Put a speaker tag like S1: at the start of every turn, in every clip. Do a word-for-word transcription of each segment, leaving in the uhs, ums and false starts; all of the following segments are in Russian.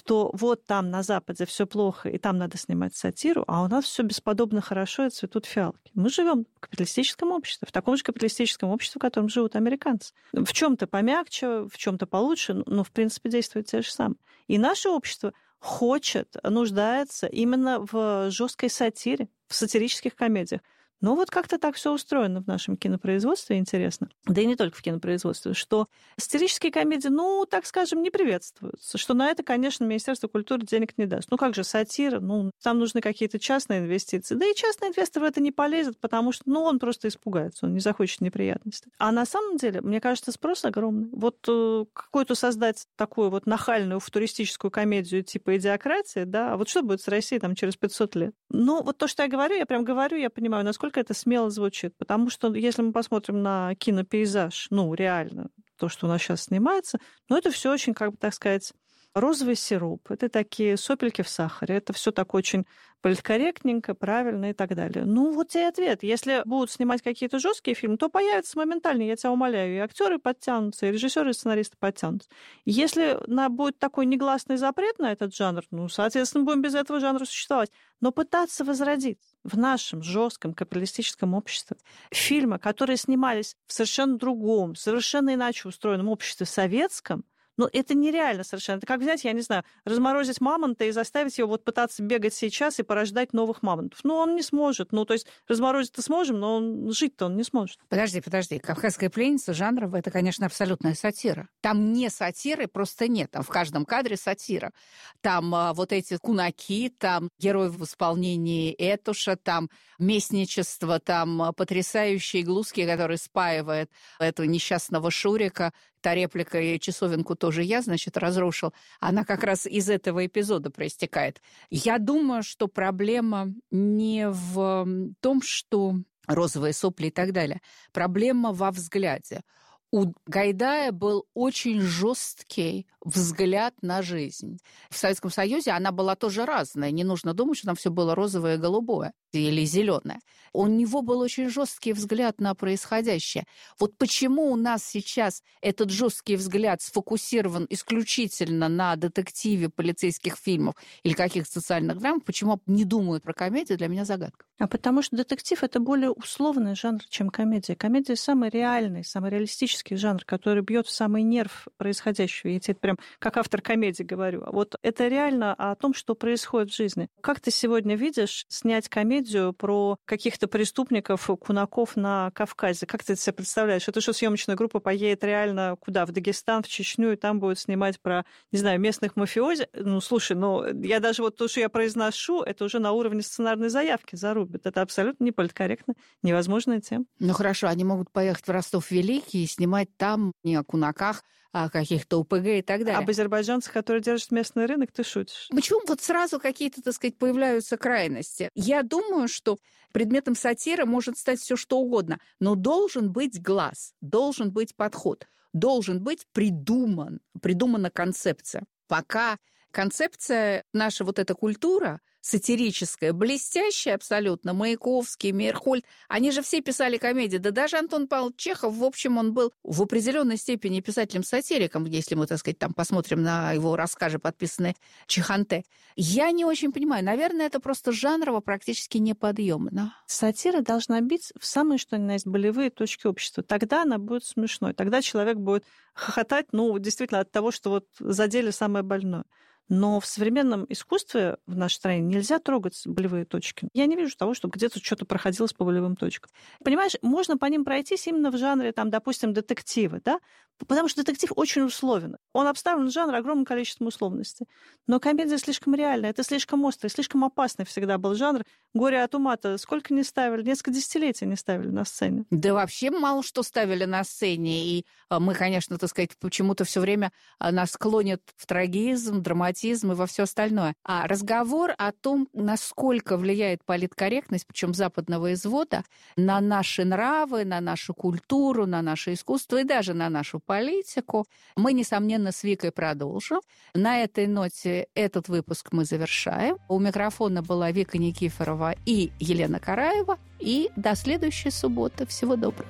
S1: что вот там на Западе все плохо, и там надо снимать сатиру, а у нас все бесподобно хорошо, и цветут фиалки. Мы живем в капиталистическом обществе, в таком же капиталистическом обществе, в котором живут американцы. В чем-то помягче, в чем-то получше, но, в принципе, действует те же самые. И наше общество хочет, нуждается именно в жесткой сатире, в сатирических комедиях. Но вот как-то так все устроено в нашем кинопроизводстве, интересно. Да и не только в кинопроизводстве, что сатирические комедии, ну, так скажем, не приветствуются. Что на это, конечно, Министерство культуры денег не даст. Ну, как же сатира? Ну, там нужны какие-то частные инвестиции. Да и частный инвестор в это не полезет, потому что, ну, он просто испугается, он не захочет неприятностей. А на самом деле, мне кажется, спрос огромный. Вот э, какую-то создать такую вот нахальную футуристическую комедию типа «Идиократия», да, а вот что будет с Россией там через пятьсот лет? Ну, вот то, что я говорю, я прям говорю, я понимаю, насколько это смело звучит. Потому что если мы посмотрим на кинопейзаж, ну, реально, то, что у нас сейчас снимается, ну, это все очень, как бы так сказать, розовый сироп. Это такие сопельки в сахаре. Это все так очень политкорректненько, правильно и так далее. Ну, вот тебе ответ. Если будут снимать какие-то жесткие фильмы, то появятся моментально, я тебя умоляю, и актеры подтянутся, и режиссеры, и сценаристы подтянутся. Если будет такой негласный запрет на этот жанр, ну, соответственно, будем без этого жанра существовать. Но пытаться возродить в нашем жестком капиталистическом обществе фильмы, которые снимались в совершенно другом, совершенно иначе устроенном обществе советском, но это нереально совершенно. Это как взять, я не знаю, разморозить мамонта и заставить его вот пытаться бегать сейчас и порождать новых мамонтов. Ну, он не сможет. Ну, то есть разморозить-то сможем, но он, жить-то он не сможет.
S2: Подожди, подожди. «Кавказская пленница» жанровая, это, конечно, абсолютная сатира. Там не сатиры просто нет. Там в каждом кадре сатира. Там а, вот эти кунаки, там герой в исполнении Этуша, там местничество, там потрясающие глузки, который спаивает этого несчастного Шурика. Та реплика и часовенку тоже я, значит, разрушил. Она как раз из этого эпизода проистекает. Я думаю, что проблема не в том, что розовые сопли и так далее. Проблема во взгляде. У Гайдая был очень жесткий взгляд на жизнь. В Советском Союзе она была тоже разная. Не нужно думать, что там все было розовое и голубое или зеленое. У него был очень жесткий взгляд на происходящее. Вот почему у нас сейчас этот жесткий взгляд сфокусирован исключительно на детективе, полицейских фильмов или каких-то социальных драмах, почему не думают про комедию, для меня загадка.
S1: А потому что детектив – это более условный жанр, чем комедия. Комедия – самый реальный, самый реалистический жанр, который бьет в самый нерв происходящего. Я тебе прям как автор комедии говорю. Вот это реально о том, что происходит в жизни. Как ты сегодня видишь снять комедию про каких-то преступников, кунаков на Кавказе? Как ты это себе представляешь? Это что, съемочная группа поедет реально куда? В Дагестан, в Чечню, и там будет снимать про, не знаю, местных мафиози? Ну, слушай, ну, я даже вот то, что я произношу, это уже на уровне сценарной заявки зарубит. Это абсолютно не политкорректно, невозможная тема.
S2: Ну, хорошо, они могут поехать в Ростов-Великий и снимать там не о кунаках, а о каких-то ОПГ и так далее.
S1: Об азербайджанцах, которые держат местный рынок, ты шутишь.
S2: Почему вот сразу какие-то, так сказать, появляются крайности? Я думаю, что предметом сатиры может стать все что угодно, но должен быть глаз, должен быть подход, должен быть придуман, придумана концепция. Пока концепция, наша вот эта культура сатирическая, блестящая абсолютно, Маяковский, Мейерхольд, они же все писали комедии, да даже Антон Павлович Чехов, в общем, он был в определенной степени писателем-сатириком, если мы, так сказать, там посмотрим на его рассказы, подписанные Чеханте. Я не очень понимаю, наверное, это просто жанрово практически неподъемно.
S1: Сатира должна бить в самые, что ни на есть, болевые точки общества. Тогда она будет смешной, тогда человек будет хохотать, ну, действительно, от того, что вот задели самое больное. Но в современном искусстве в нашей стране нельзя трогать болевые точки. Я не вижу того, чтобы где-то что-то проходилось по болевым точкам. Понимаешь, можно по ним пройтись именно в жанре, там, допустим, детективы, да? Потому что детектив очень условен. Он обставлен в жанр огромным количеством условностей. Но комедия слишком реальная, это слишком острый, слишком опасный всегда был жанр. «Горе от ума»-то сколько не ставили, несколько десятилетий не ставили на сцене.
S2: Да вообще мало что ставили на сцене. И мы, конечно, так сказать, почему-то все время нас склонят в трагизм, драматизм и во все остальное. А разговор о том, насколько влияет политкорректность, причем западного извода, на наши нравы, на нашу культуру, на наше искусство и даже на нашу политику, мы, несомненно, с Викой продолжим. На этой ноте этот выпуск мы завершаем. У микрофона была Вика Никифорова и Елена Караева. И до следующей субботы. Всего доброго.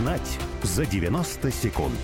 S3: Узнать за девяносто секунд.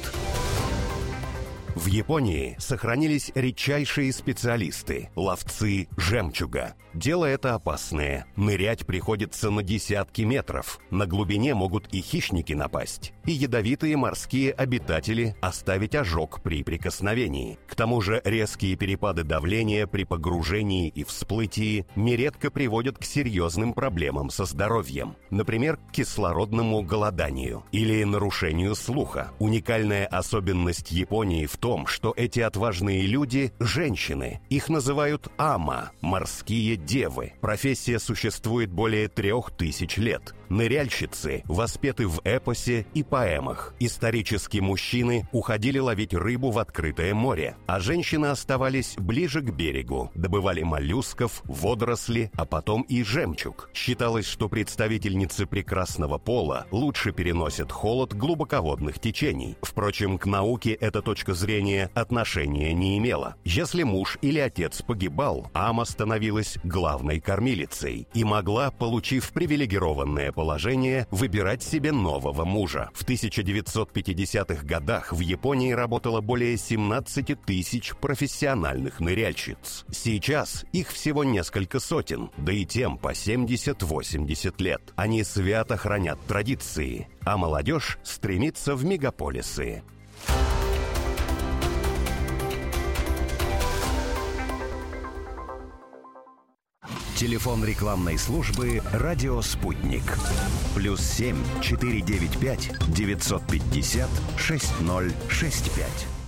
S3: В Японии сохранились редчайшие специалисты – ловцы жемчуга. Дело это опасное. Нырять приходится на десятки метров. На глубине могут и хищники напасть, и ядовитые морские обитатели оставить ожог при прикосновении. К тому же резкие перепады давления при погружении и всплытии нередко приводят к серьезным проблемам со здоровьем. Например, к кислородному голоданию или нарушению слуха. Уникальная особенность Японии в том, что эти отважные люди – женщины. Их называют ама – морские девы. Профессия существует более трех тысяч лет. Ныряльщицы воспеты в эпосе и поэмах. Исторически мужчины уходили ловить рыбу в открытое море, а женщины оставались ближе к берегу, добывали моллюсков, водоросли, а потом и жемчуг. Считалось, что представительницы прекрасного пола лучше переносят холод глубоководных течений. Впрочем, к науке эта точка зрения отношения не имела. Если муж или отец погибал, ама становилась главной кормилицей и могла, получив привилегированное положение, выбирать себе нового мужа. В тысяча девятьсот пятидесятых годах в Японии работало более семнадцать тысяч профессиональных ныряльщиц. Сейчас их всего несколько сотен, да и тем по семьдесят-восемьдесят лет. Они свято хранят традиции, а молодежь стремится в мегаполисы. Телефон рекламной службы «Радио Спутник». Плюс семь четыре девять пять девятьсот пятьдесят шесть ноль шесть пять.